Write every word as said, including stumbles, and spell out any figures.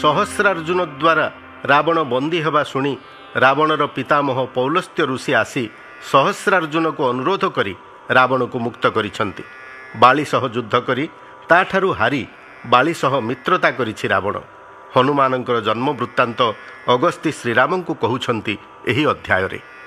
ସହସ୍ରାର୍ଜୁନ ଦ୍ୱାରା ରାବଣ ବନ୍ଦୀ ହେବା ଶୁଣି ରାବଣର ପିତାମହ ପୌଲସ୍ତ୍ୟ ଋଷି ଆସି ସହସ୍ରାର୍ଜୁନକୁ ଅନୁରୋଧ କରି ରାବଣକୁ ମୁକ୍ତ କରିଛନ୍ତି। ବାଳି ସହ ଯୁଦ୍ଧ କରି ତାଠାରୁ ହାରି ବାଳି ସହ ମିତ୍ରତା କରିଛି ରାବଣ। ହନୁମାନଙ୍କର ଜନ୍ମ ବୃତ୍ତାନ୍ତ ଅଗସ୍ତ୍ୟ ଶ୍ରୀରାମଙ୍କୁ କହୁଛନ୍ତି ଏହି ଅଧ୍ୟାୟରେ।